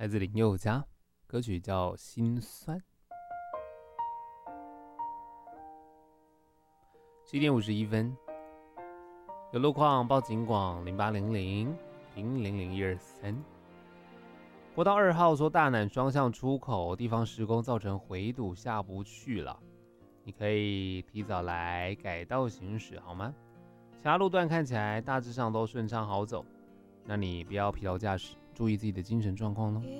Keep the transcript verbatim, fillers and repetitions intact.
来自林宥嘉，歌曲叫《心酸》。十一点五十一分，有路况报警广零八零零零零零一二三。国道二号说大南双向出口地方施工造成回堵下不去了，你可以提早来改道行驶好吗？其他路段看起来大致上都顺畅好走，那你不要疲劳驾驶，注意自己的精神状况哦。